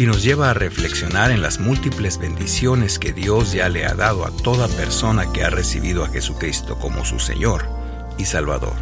y nos lleva a reflexionar en las múltiples bendiciones que Dios ya le ha dado a toda persona que ha recibido a Jesucristo como su Señor y Salvador.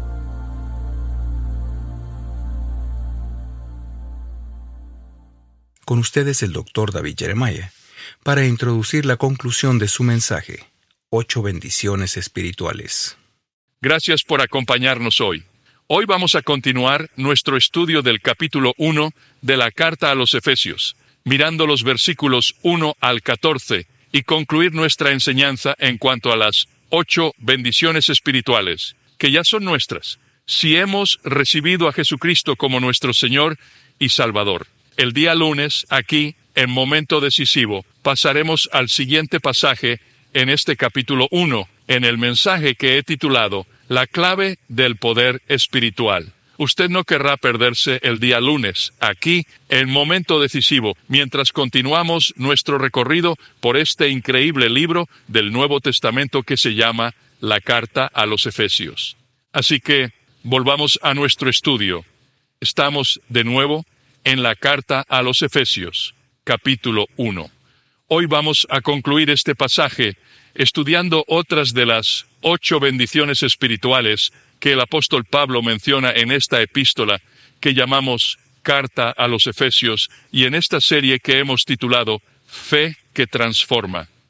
Con ustedes el Dr. David Jeremiah, para introducir la conclusión de su mensaje, 8 bendiciones espirituales. Gracias por acompañarnos hoy. Hoy vamos a continuar nuestro estudio del capítulo 1 de la Carta a los Efesios, mirando los versículos 1 al 14 y concluir nuestra enseñanza en cuanto a las 8 bendiciones espirituales, que ya son nuestras, si hemos recibido a Jesucristo como nuestro Señor y Salvador. El día lunes, aquí, en momento decisivo, pasaremos al siguiente pasaje en este capítulo 1, en el mensaje que he titulado La clave del poder espiritual. Usted no querrá perderse el día lunes, aquí, en momento decisivo, mientras continuamos nuestro recorrido por este increíble libro del Nuevo Testamento que se llama La Carta a los Efesios. Así que, volvamos a nuestro estudio. Estamos, de nuevo, en la Carta a los Efesios, capítulo 1. Hoy vamos a concluir este pasaje estudiando otras de las 8 bendiciones espirituales que el apóstol Pablo menciona en esta epístola que llamamos Carta a los Efesios y en esta serie que hemos titulado Fe que transforma.